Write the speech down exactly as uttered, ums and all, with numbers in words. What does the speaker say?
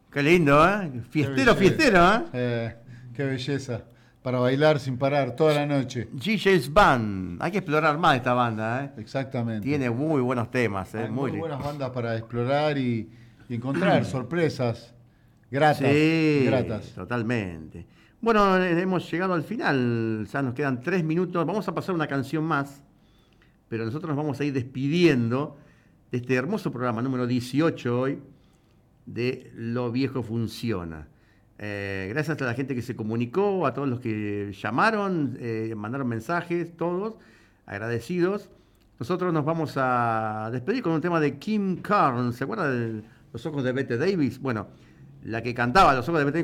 Qué lindo, ¿eh? Fiestero, Qué fiestero, belleza. ¿eh? Eh, qué belleza. Para bailar sin parar toda la noche. G J's Band. Hay que explorar más esta banda, ¿eh? Exactamente. Tiene muy buenos temas, ¿eh? Hay Muy muy lindo. buenas bandas para explorar y, y encontrar sorpresas gratas y Sí, gratas. totalmente. Bueno, eh, hemos llegado al final. Ya nos quedan tres minutos. Vamos a pasar una canción más, pero nosotros nos vamos a ir despidiendo de este hermoso programa número dieciocho hoy de Lo Viejo Funciona. Eh, gracias a la gente que se comunicó, a todos los que llamaron, eh, mandaron mensajes, todos agradecidos. Nosotros nos vamos a despedir con un tema de Kim Carnes. ¿Se acuerda de Los Ojos de Bette Davis? Bueno, la que cantaba Los Ojos de Bette Davis